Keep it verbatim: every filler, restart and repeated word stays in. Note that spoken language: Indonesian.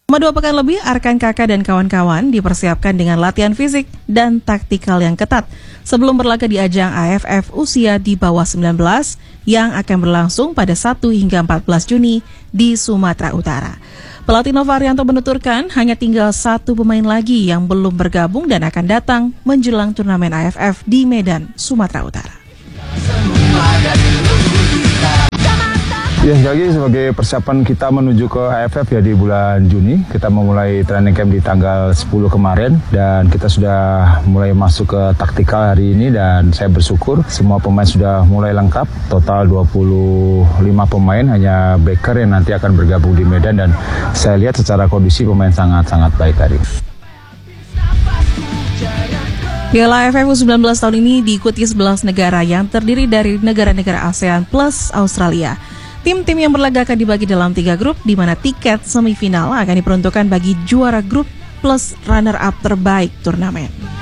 Selama dua pekan lebih, Arkan Kakak dan kawan-kawan dipersiapkan dengan latihan fisik dan taktikal yang ketat sebelum berlaga di ajang A F F usia di bawah sembilan belas yang akan berlangsung pada satu hingga empat belas Juni di Sumatera Utara. Pelatih Novarianto menuturkan hanya tinggal satu pemain lagi yang belum bergabung dan akan datang menjelang turnamen A F F di Medan, Sumatera Utara. Ya, jadi sebagai persiapan kita menuju ke A F F ya di bulan Juni, kita memulai training camp di tanggal sepuluh kemarin dan kita sudah mulai masuk ke taktikal hari ini dan saya bersyukur semua pemain sudah mulai lengkap, total dua puluh lima pemain, hanya backer yang nanti akan bergabung di Medan dan saya lihat secara kondisi pemain sangat-sangat baik hari ini. Piala A F F U sembilan belas tahun ini diikuti sebelas negara yang terdiri dari negara-negara ASEAN plus Australia. Tim-tim yang berlaga akan dibagi dalam tiga grup, di mana tiket semifinal akan diperuntukkan bagi juara grup plus runner-up terbaik turnamen.